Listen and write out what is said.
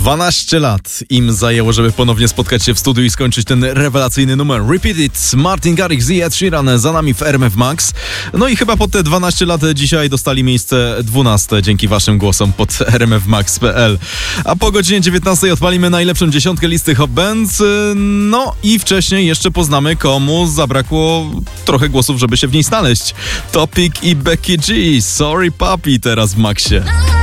12 lat im zajęło, żeby ponownie spotkać się w studiu i skończyć ten rewelacyjny numer. Repeat It, Martin Garrix i Ed Sheeran za nami w RMF Max. No i chyba po te 12 lat dzisiaj dostali miejsce 12 dzięki waszym głosom pod rmfmax.pl. A po godzinie 19 odpalimy najlepszą dziesiątkę listy Hot Bands. No i wcześniej jeszcze poznamy, komu zabrakło trochę głosów, żeby się w niej znaleźć. Topic i Becky G. Sorry Papi teraz w Maxie.